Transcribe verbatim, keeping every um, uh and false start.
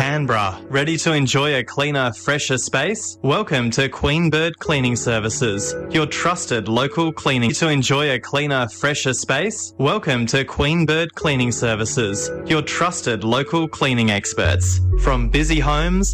Canberra. Ready to enjoy a cleaner, fresher space? Welcome to Queen Bird Cleaning Services, your trusted local cleaning. To enjoy a cleaner, fresher space? Welcome to Queen Bird Cleaning Services, your trusted local cleaning experts. From busy homes